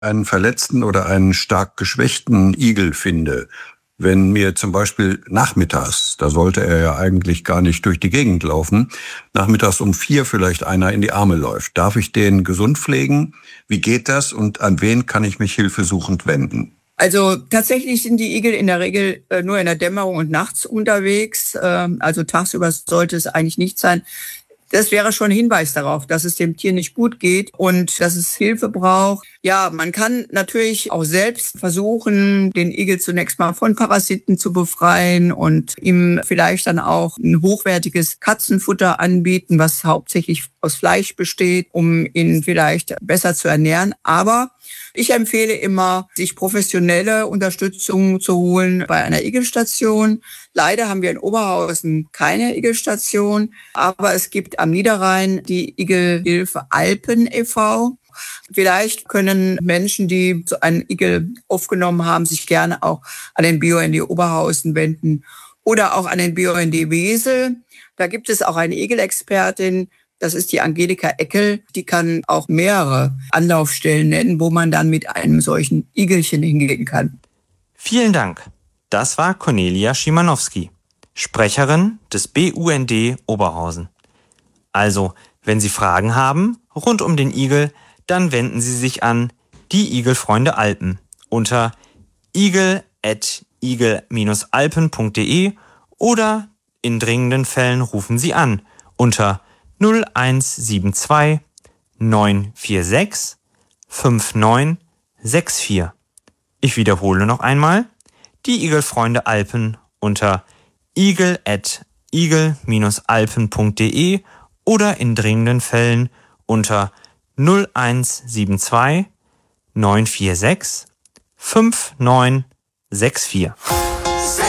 einen verletzten oder einen stark geschwächten Igel finde, wenn mir zum Beispiel nachmittags, da sollte er ja eigentlich gar nicht durch die Gegend laufen, nachmittags um 4 vielleicht einer in die Arme läuft, darf ich den gesund pflegen? Wie geht das und an wen kann ich mich hilfesuchend wenden? Also tatsächlich sind die Igel in der Regel nur in der Dämmerung und nachts unterwegs. Also tagsüber sollte es eigentlich nicht sein. Das wäre schon ein Hinweis darauf, dass es dem Tier nicht gut geht und dass es Hilfe braucht. Ja, man kann natürlich auch selbst versuchen, den Igel zunächst mal von Parasiten zu befreien und ihm vielleicht dann auch ein hochwertiges Katzenfutter anbieten, was hauptsächlich aus Fleisch besteht, um ihn vielleicht besser zu ernähren. Aber ich empfehle immer, sich professionelle Unterstützung zu holen bei einer Igelstation. Leider haben wir in Oberhausen keine Igelstation, aber es gibt am Niederrhein die Igelhilfe Alpen e.V. Vielleicht können Menschen, die so einen Igel aufgenommen haben, sich gerne auch an den BUND Oberhausen wenden oder auch an den BUND Wesel. Da gibt es auch eine Igelexpertin, das ist die Angelika Eckel, die kann auch mehrere Anlaufstellen nennen, wo man dann mit einem solchen Igelchen hingehen kann. Vielen Dank. Das war Cornelia Schimanowski, Sprecherin des BUND Oberhausen. Also, wenn Sie Fragen haben rund um den Igel, dann wenden Sie sich an die Igelfreunde Alpen unter igel@igel-alpen.de oder in dringenden Fällen rufen Sie an unter 0172 946 5964. Ich wiederhole noch einmal, die Igelfreunde Alpen unter igel@igel-alpen.de oder in dringenden Fällen unter 0172 946 5964.